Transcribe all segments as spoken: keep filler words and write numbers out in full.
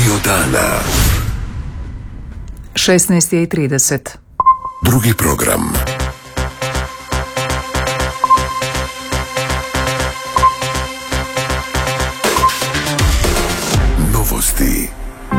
Radio dana. šesnaest i trideset. Drugi program. Novosti.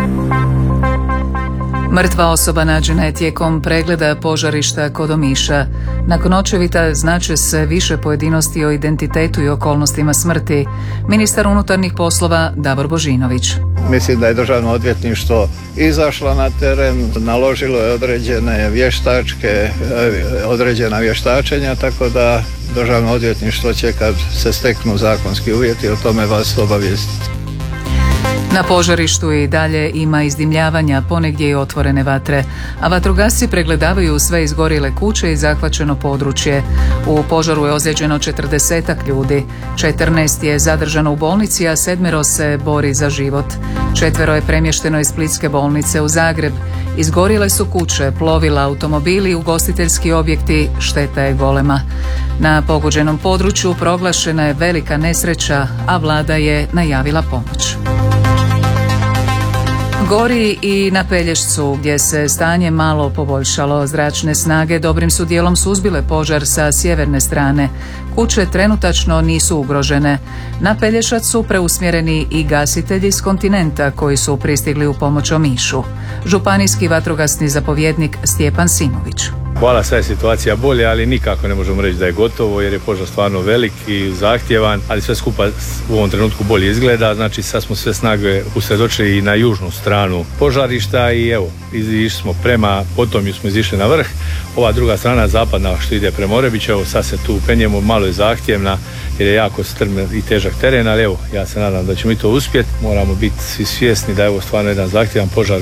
Mrtva osoba nađena je tijekom pregleda požarišta kod Omiša. Nakon očevida znače se više pojedinosti o identitetu i okolnostima smrti. Ministar unutarnjih poslova Davor Božinović. Mislim da je Državno odvjetništvo izašlo na teren, naložilo je određene vještačke, određena vještačenja, tako da Državno odvjetništvo će, kad se steknu zakonski uvjeti, o tome vas obavijestiti. Na požarištu i dalje ima izdimljavanja, ponegdje i otvorene vatre, a vatrogasci pregledavaju sve izgorjele kuće i zahvaćeno područje. U požaru je ozlijeđeno četrdesetak ljudi, četrnaest je zadržano u bolnici, a sedmero se bori za život. Četvero je premješteno iz Splitske bolnice u Zagreb. Izgorjele su kuće, plovila, automobili, ugostiteljski objekti, šteta je golema. Na pogođenom području proglašena je velika nesreća, a vlada je najavila pomoć. Gori i na Pelješcu, gdje se stanje malo poboljšalo. Zračne snage dobrim su dijelom suzbile požar sa sjeverne strane. Kuće trenutačno nisu ugrožene. Na Pelješac su preusmjereni i gasitelji s kontinenta koji su pristigli u pomoć Omišu. Županijski vatrogasni zapovjednik Stjepan Simović. Hvala, sve je situacija bolje, ali nikako ne možemo reći da je gotovo, jer je požar stvarno velik i zahtjevan, ali sve skupa u ovom trenutku bolje izgleda. Znači sad smo sve snage usredočili i na južnu stranu požarišta i evo, išli smo prema, potom smo izišli na vrh. Ova druga strana, zapadna, što ide prema Orebićevo, sad se tu penjemo, malo je zahtjevna jer je jako strm i težak teren, ali evo, ja se nadam da ćemo i to uspjeti. Moramo biti svi svjesni da je ovo stvarno jedan zahtjevan požar